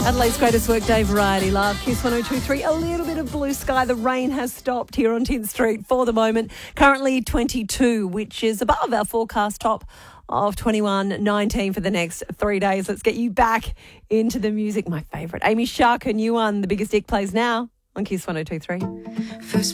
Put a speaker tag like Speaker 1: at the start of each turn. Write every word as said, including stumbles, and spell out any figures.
Speaker 1: Adelaide's greatest workday variety love. Kiss one oh two three. A little bit of blue sky. The rain has stopped here on tenth Street for the moment. Currently twenty-two, which is above our forecast top of twenty-one, nineteen for the next three days. Let's get you back into the music. My favourite, Amy Shark, her new one, The Biggest Dick, plays now on Kiss one oh two three.
Speaker 2: First